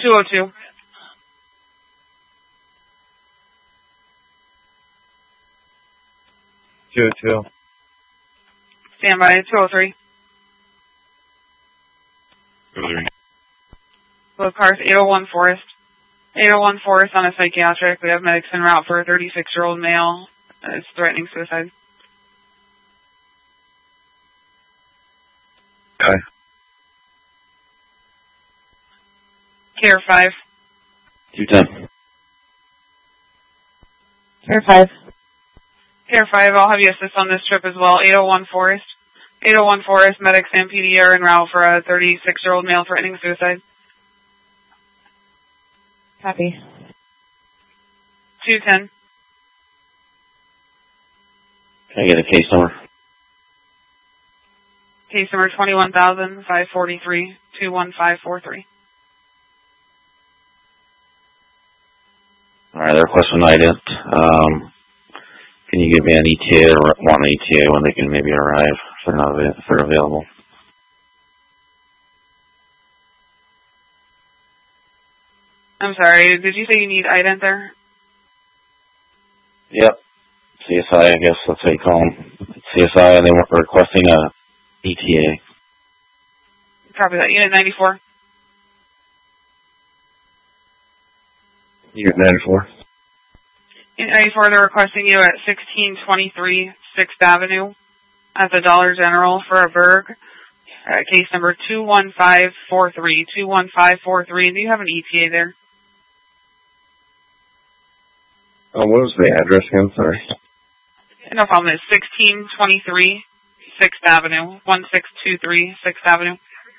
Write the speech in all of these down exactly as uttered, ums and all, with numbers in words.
two oh two. two oh two. Stand by, two oh three. two oh three. Both cars, eight oh one Forest. eight oh one Forest on a psychiatric. We have medics en route for a thirty-six-year-old male. It's threatening suicide. Okay. Care five. two ten. Care five. Care five, I'll have you assist on this trip as well. eight oh one Forest. eight oh one Forest, medics and P D are en route for a thirty-six-year-old male threatening suicide. Copy. two ten. Can I get a case number? Case number twenty-one thousand five forty-three, two one five four three. All right, they're requesting an ident. Um, can you give me an E T A or one E T A when they can maybe arrive if they're not if they're available? I'm sorry, did you say you need ident there? Yep. C S I, I guess that's what you call them. C S I, and they were requesting a E T A. Copy that. Unit ninety-four. Unit ninety-four. Unit ninety-four, they're requesting you at sixteen twenty-three sixth Avenue at the Dollar General for a Berg. Uh, case number two one five four three, two one five four three. Do you have an E T A there? Oh, what was the address again? Sorry. No problem. It's sixteen twenty-three sixth Avenue, one six two three sixth Avenue.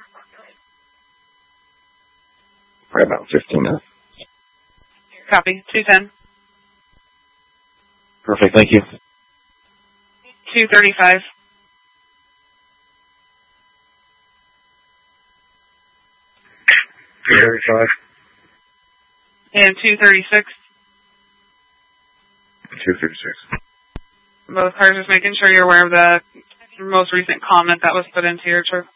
Probably about fifteen minutes. Copy. two ten. Perfect. Thank you. two thirty-five. two thirty-five. And two thirty-six. two thirty-six. Both cars, just making sure you're aware of the most recent comment that was put into your trip.